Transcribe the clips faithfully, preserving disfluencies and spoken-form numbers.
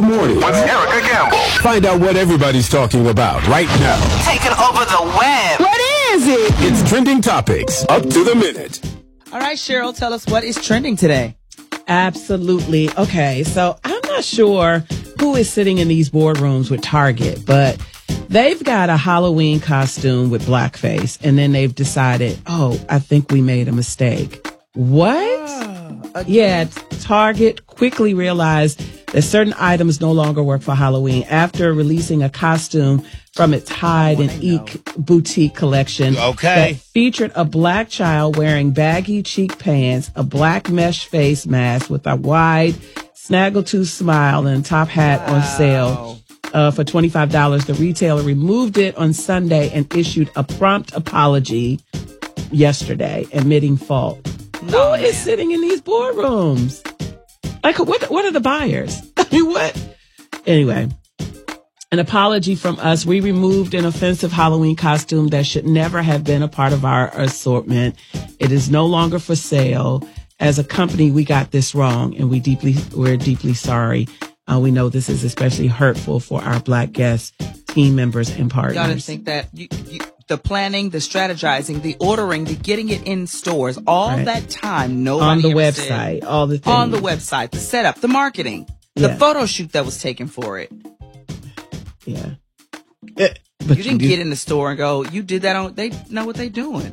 Morning with Erica Gamble. Find out what everybody's talking about right now. Taking over the web. What is it? It's Trending Topics, up to the minute. All right, Cheryl, tell us what is trending today. Absolutely. Okay, so I'm not sure who is sitting in these boardrooms with Target, but they've got a Halloween costume with blackface, and then they've decided, oh, I think we made a mistake. What? Oh, yeah, Target quickly realized that certain items no longer work for Halloween after releasing a costume from its Hide and Eek boutique collection. Okay. That featured a black child wearing baggy cheek pants, a black mesh face mask with a wide snaggletooth smile, and a top hat wow. on sale uh, for twenty-five dollars. The retailer removed it on Sunday and issued a prompt apology yesterday, admitting fault. No, Who is sitting in these boardrooms? Like, what, what are the buyers? I mean, what? Anyway, an apology from us. We removed an offensive Halloween costume that should never have been a part of our assortment. It is no longer for sale. As a company, we got this wrong, and we deeply, we're deeply sorry. Uh, we know this is especially hurtful for our Black guests, team members, and partners. You gotta think that you, you, the planning, the strategizing, the ordering, the getting it in stores, all right. that time, nobody on the ever website, said, all the things. on the website, the setup, the marketing, the yeah. photo shoot that was taken for it. Yeah, but you didn't you get in the store and go, you did that on. They know what they're doing.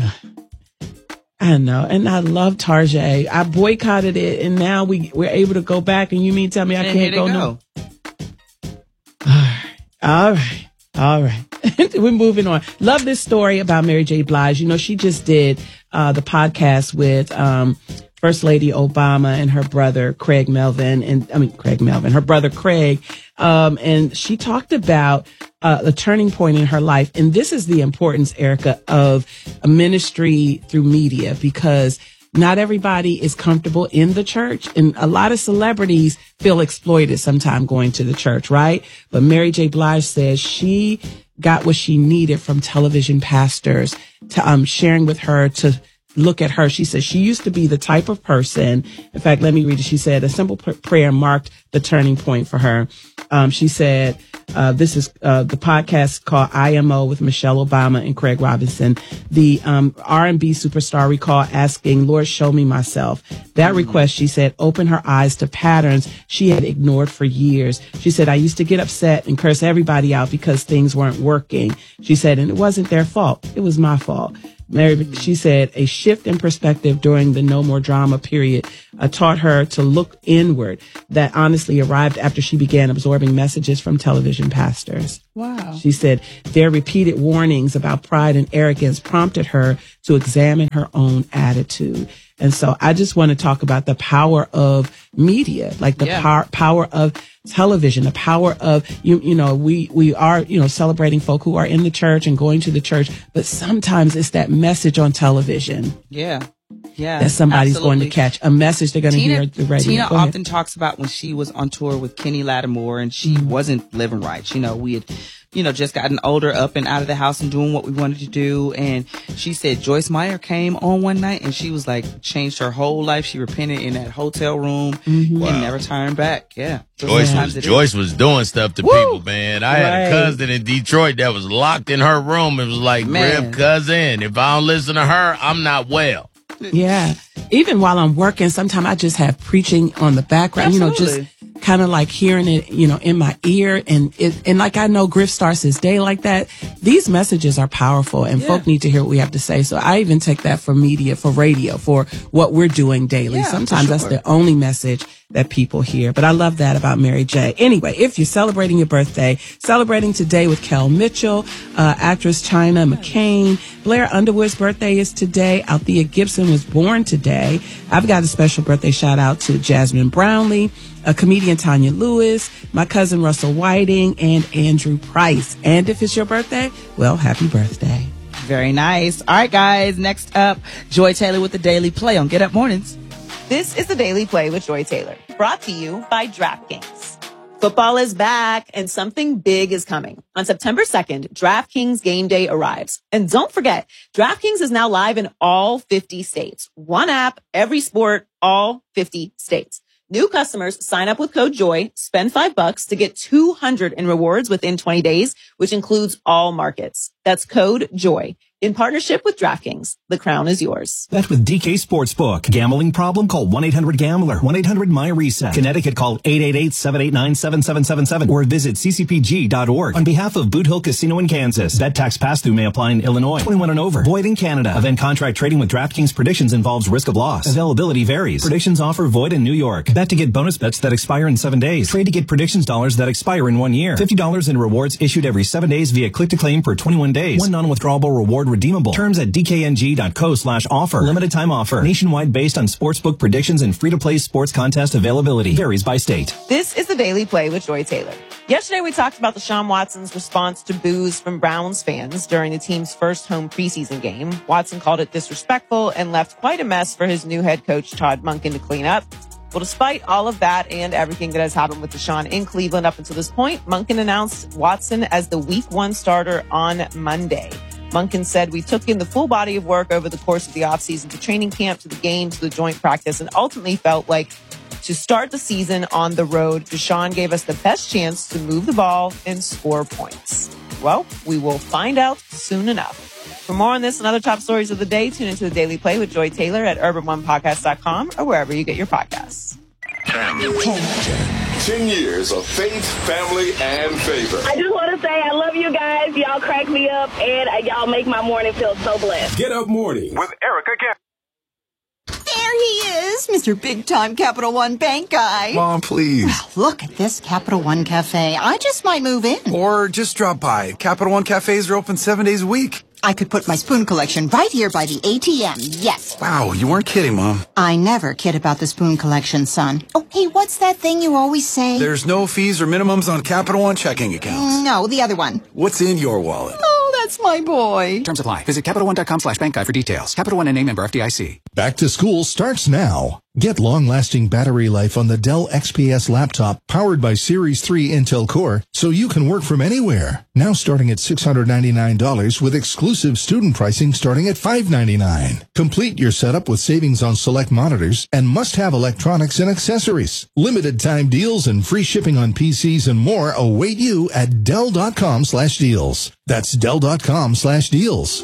I know, and I love Target. I boycotted it, and now we we're able to go back. And you mean tell me I and can't go, go no? All right, all right, all right. We're moving on. Love this story about Mary J. Blige. You know, she just did uh, the podcast with um, First Lady Obama and her brother Craig Melvin, and I mean Craig Melvin, her brother Craig, um, and she talked about uh, the turning point in her life. And this is the importance, Erica, of a ministry through media, because not everybody is comfortable in the church, and a lot of celebrities feel exploited sometime going to the church, right? But Mary J. Blige says she got what she needed from television pastors to um sharing with her to look at her. She said she used to be the type of person. In fact, let me read it. She said a simple p- prayer marked the turning point for her. Um, she said, uh, this is uh, the podcast called I M O with Michelle Obama and Craig Robinson. The um, R and B superstar recalled asking, Lord, show me myself. That request, she said, opened her eyes to patterns she had ignored for years. She said, I used to get upset and curse everybody out because things weren't working. She said, and it wasn't their fault. It was my fault. Mary, she said, a shift in perspective during the No More Drama period uh, taught her to look inward. That honestly arrived after she began absorbing messages from television pastors. Wow. She said their repeated warnings about pride and arrogance prompted her to examine her own attitude. And so I just want to talk about the power of media, like the yeah. power, power of television, the power of, you, you know, we, we are, you know, celebrating folk who are in the church and going to the church, but sometimes it's that message on television. Yeah. Yeah. That somebody's absolutely. going to catch, a message they're going to hear at the radio. Tina often talks about when she was on tour with Kenny Lattimore and she mm-hmm. wasn't living right. You know, we had, you know, just gotten older, up and out of the house and doing what we wanted to do. And she said Joyce Meyer came on one night and she was like, changed her whole life. She repented in that hotel room mm-hmm. wow. and never turned back. Yeah. Joyce was, Joyce was doing stuff to Woo! people, man. I right. had a cousin in Detroit that was locked in her room. It was like, Rip, cousin, if I don't listen to her, I'm not well. Yeah. Even while I'm working, sometimes I just have preaching on the background, Absolutely. you know, just kind of like hearing it, you know, in my ear. And it, and like I know Griff starts his day like that. These messages are powerful and yeah. folk need to hear what we have to say. So I even take that for media, for radio, for what we're doing daily. Yeah, Sometimes sure. that's the only message that people hear. But I love that about Mary J. Anyway, if you're celebrating your birthday, celebrating today with Kel Mitchell, uh, actress China McCain, Blair Underwood's birthday is today. Althea Gibson was born today. I've got a special birthday shout out to Jasmine Brownlee, a comedian Tanya Lewis, my cousin Russell Whiting, and Andrew Price. And if it's your birthday, well, happy birthday. Very nice. All right, guys. Next up, Joy Taylor with the Daily Play on Get Up Mornings. This is the Daily Play with Joy Taylor, brought to you by DraftKings. Football is back and something big is coming. On September second, DraftKings Game Day arrives. And don't forget, DraftKings is now live in all fifty states. One app, every sport, all fifty states. New customers sign up with code JOY, spend five bucks to get two hundred in rewards within twenty days, which includes all markets. That's code JOY. In partnership with DraftKings, the crown is yours. Bet with D K Sportsbook. Gambling problem? Call one eight hundred gambler. one eight hundred my reset. Connecticut, call eight eight eight, seven eight nine, seven seven seven seven or visit c c p g dot org. On behalf of Boot Hill Casino in Kansas, bet tax pass-through may apply in Illinois. twenty-one and over. Void in Canada. Event contract trading with DraftKings predictions involves risk of loss. Availability varies. Predictions offer void in New York. Bet to get bonus bets that expire in seven days. Trade to get predictions dollars that expire in one year. fifty dollars in rewards issued every seven days via click-to-claim for twenty-one days. One non-withdrawable reward redeemable. Terms at d k n g dot co slash offer. Limited time offer. Nationwide based on sportsbook predictions and free-to-play sports contest availability. Varies by state. This is the Daily Play with Joy Taylor. Yesterday, we talked about Deshaun Watson's response to boos from Browns fans during the team's first home preseason game. Watson called it disrespectful and left quite a mess for his new head coach, Todd Monken, to clean up. Well, despite all of that and everything that has happened with Deshaun in Cleveland up until this point, Monken announced Watson as the week one starter on Monday. Monken said, we took in the full body of work over the course of the offseason, to training camp, to the game, to the joint practice, and ultimately felt like to start the season on the road, Deshaun gave us the best chance to move the ball and score points. Well, we will find out soon enough. For more on this and other top stories of the day, tune into the Daily Play with Joy Taylor at urban one podcast dot com or wherever you get your podcasts. Ten. Ten. Ten years of faith, family, and favor. I just want to say I love you guys. Y'all crack me up, and y'all make my morning feel so blessed. Get Up Morning with Erica Campbell. There he is, Mister Big Time Capital One Bank guy. Mom, please. Well, look at this Capital One Cafe. I just might move in. Or just drop by. Capital One cafes are open seven days a week. I could put my spoon collection right here by the A T M. Yes. Wow, you weren't kidding, Mom. I never kid about the spoon collection, son. Oh, hey, what's that thing you always say? There's no fees or minimums on Capital One checking accounts. No, the other one. What's in your wallet? Oh, that's my boy. Terms apply. Visit Capital One dot com slash bank guide for details. Capital One and a member F D I C. Back to school starts now. Get long-lasting battery life on the Dell X P S laptop powered by Series three Intel Core so you can work from anywhere. Now starting at six hundred ninety-nine dollars with exclusive student pricing starting at five hundred ninety-nine dollars. Complete your setup with savings on select monitors and must-have electronics and accessories. Limited time deals and free shipping on P Cs and more await you at Dell dot com slash deals. That's Dell dot com slash deals.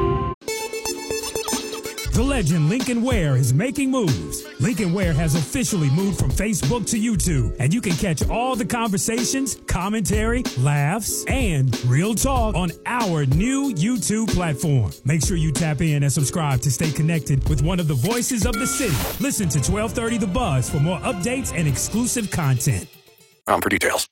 The legend Lincoln Ware is making moves. Lincoln Ware has officially moved from Facebook to YouTube, and you can catch all the conversations, commentary, laughs, and real talk on our new YouTube platform. Make sure you tap in and subscribe to stay connected with one of the voices of the city. Listen to twelve thirty The Buzz for more updates and exclusive content. Um, for details.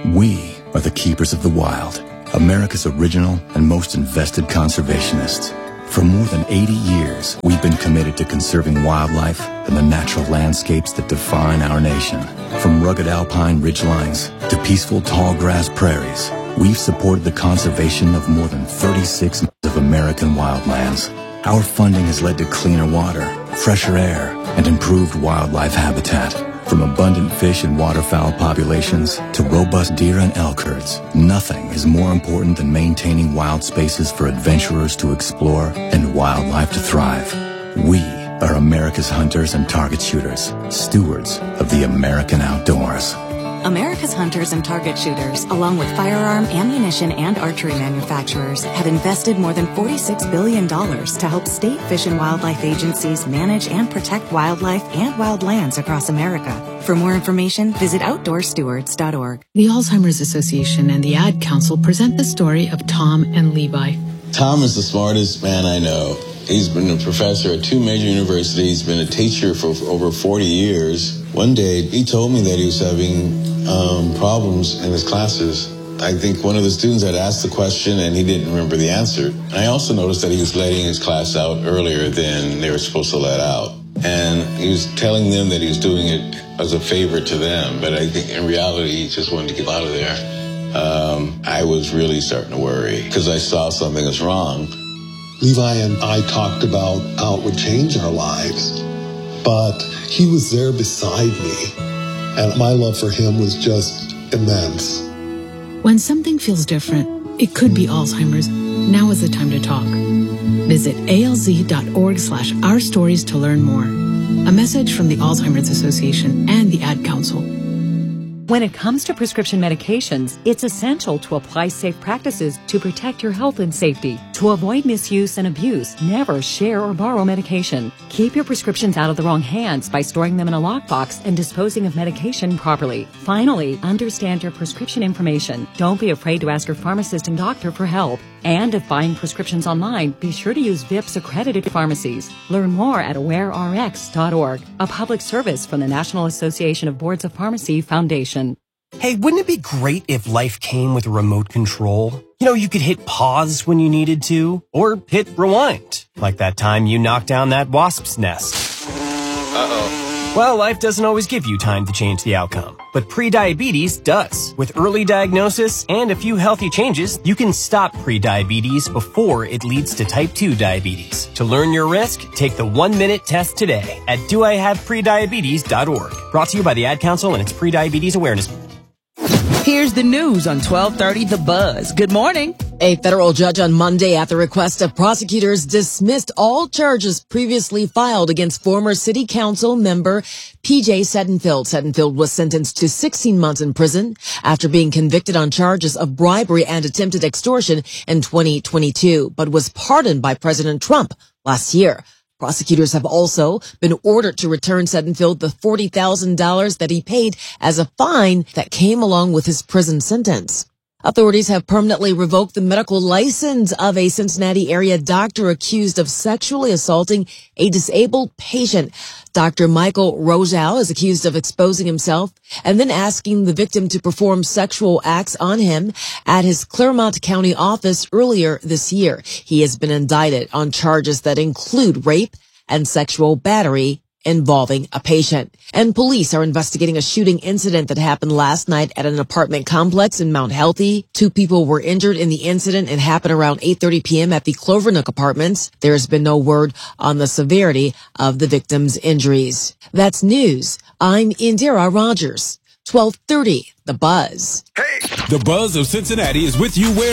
We are the keepers of the wild, America's original and most invested conservationists. For more than eighty years, we've been committed to conserving wildlife and the natural landscapes that define our nation. From rugged alpine ridgelines to peaceful tall grass prairies, we've supported the conservation of more than thirty-six miles of American wildlands. Our funding has led to cleaner water, fresher air, and improved wildlife habitat. From abundant fish and waterfowl populations to robust deer and elk herds, nothing is more important than maintaining wild spaces for adventurers to explore and wildlife to thrive. We are America's hunters and target shooters, stewards of the American outdoors. America's hunters and target shooters, along with firearm, ammunition, and archery manufacturers, have invested more than forty-six billion dollars to help state fish and wildlife agencies manage and protect wildlife and wildlands across America. For more information, visit outdoor stewards dot org. The Alzheimer's Association and the Ad Council present the story of Tom and Levi. Tom is the smartest man I know. He's been a professor at two major universities, been a teacher for over forty years. One day, he told me that he was having um, problems in his classes. I think one of the students had asked the question and he didn't remember the answer. I also noticed that he was letting his class out earlier than they were supposed to let out. And he was telling them that he was doing it as a favor to them, but I think in reality, he just wanted to get out of there. Um, I was really starting to worry because I saw something was wrong. Levi and I talked about how it would change our lives, but he was there beside me, and my love for him was just immense. When something feels different, it could be Alzheimer's. Now is the time to talk. Visit A L Z dot org slash our stories to learn more. A message from the Alzheimer's Association and the Ad Council. When it comes to prescription medications, it's essential to apply safe practices to protect your health and safety. To avoid misuse and abuse, never share or borrow medication. Keep your prescriptions out of the wrong hands by storing them in a lockbox and disposing of medication properly. Finally, understand your prescription information. Don't be afraid to ask your pharmacist and doctor for help. And if buying prescriptions online, be sure to use V I P S accredited pharmacies. Learn more at aware R X dot org, a public service from the National Association of Boards of Pharmacy Foundation. Hey, wouldn't it be great if life came with a remote control? You know, you could hit pause when you needed to, or hit rewind, like that time you knocked down that wasp's nest. Uh-oh. Well, life doesn't always give you time to change the outcome, but prediabetes does. With early diagnosis and a few healthy changes, you can stop prediabetes before it leads to type two diabetes. To learn your risk, take the one-minute test today at do I have prediabetes dot org. Brought to you by the Ad Council and its Prediabetes Awareness. Here's the news on twelve thirty The Buzz. Good morning. A federal judge on Monday, at the request of prosecutors, dismissed all charges previously filed against former city council member P J Settenfield. Settenfield was sentenced to sixteen months in prison after being convicted on charges of bribery and attempted extortion in twenty twenty-two, but was pardoned by President Trump last year. Prosecutors have also been ordered to return Settenfield the forty thousand dollars that he paid as a fine that came along with his prison sentence. Authorities have permanently revoked the medical license of a Cincinnati area doctor accused of sexually assaulting a disabled patient. Doctor Michael Rozow is accused of exposing himself and then asking the victim to perform sexual acts on him at his Clermont County office earlier this year. He has been indicted on charges that include rape and sexual battery involving a patient. And police are investigating a shooting incident that happened last night at an apartment complex in Mount Healthy. Two people were injured in the incident. It happened around eight thirty p.m. at the Clovernook Apartments. There has been no word on the severity of the victims' injuries. That's news. I'm Indira Rogers. twelve thirty The Buzz. The Buzz of Cincinnati is with you where